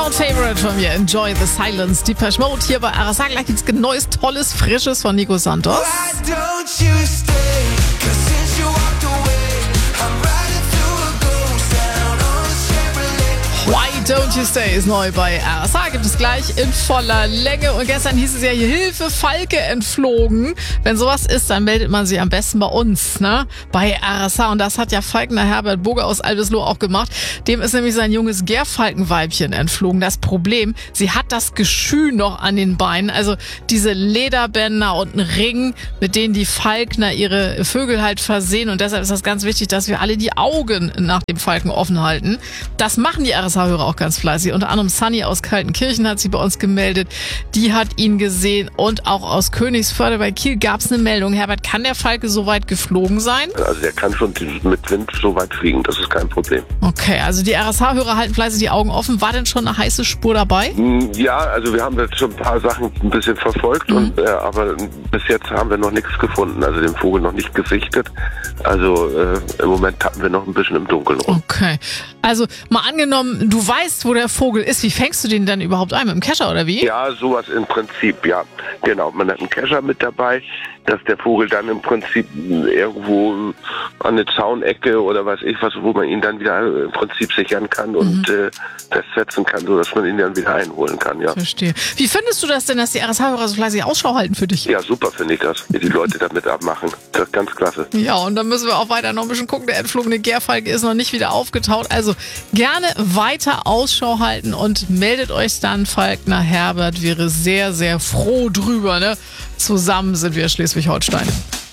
Favorite von mir, Enjoy the Silence, Depeche Mode hier bei RSA. Gleich gibt's neues, tolles, frisches von Nico Santos. Why Don't You Stay ist neu bei RSA, gibt es gleich in voller Länge. Und gestern hieß es ja hier, Hilfe, Falke entflogen. Wenn sowas ist, dann meldet man sich am besten bei uns, ne? Bei RSA. Und das hat ja Falkner Herbert Boger aus Albisloh auch gemacht. Dem ist nämlich sein junges Gärfalkenweibchen entflogen. Das Problem, sie hat das Geschü noch an den Beinen. Also diese Lederbänder und ein Ring, mit denen die Falkner ihre Vögel halt versehen. Und deshalb ist das ganz wichtig, dass wir alle die Augen nach dem Falken offen halten. Das machen die RSA-Hörer auch ganz fleißig. Unter anderem Sunny aus Kaltenkirchen hat sie bei uns gemeldet. Die hat ihn gesehen. Und auch aus Königsförde bei Kiel gab es eine Meldung. Herbert, kann der Falke so weit geflogen sein? Also der kann schon mit Wind so weit fliegen, das ist kein Problem. Okay, also die RSH-Hörer halten fleißig die Augen offen. War denn schon eine heiße Spur dabei? Ja, also wir haben jetzt schon ein paar Sachen ein bisschen verfolgt, aber bis jetzt haben wir noch nichts gefunden. Also den Vogel noch nicht gesichtet. Also im Moment tappen wir noch ein bisschen im Dunkeln rum. Okay, also mal angenommen, du weißt, wo der Vogel ist. Wie fängst du den denn überhaupt ein? Mit dem Kescher oder wie? Ja, sowas im Prinzip, ja. Genau, man hat einen Kescher mit dabei, dass der Vogel dann im Prinzip irgendwo an eine Zaunecke oder weiß ich was, wo man ihn dann wieder im Prinzip sichern kann und festsetzen kann, sodass man ihn dann wieder einholen kann, ja. Verstehe. Wie findest du das denn, dass die RSH-Hörer so fleißig Ausschau halten für dich? Ja, super finde ich das, wie die Leute damit abmachen. Das ist ganz klasse. Ja, und dann müssen wir auch weiter noch ein bisschen gucken. Der entflogene Gärfalke ist noch nicht wieder aufgetaucht. Also gerne weiter Ausschau halten und meldet euch dann. Falkner Herbert wäre sehr, sehr froh drüber, ne? Zusammen sind wir Schleswig-Holstein.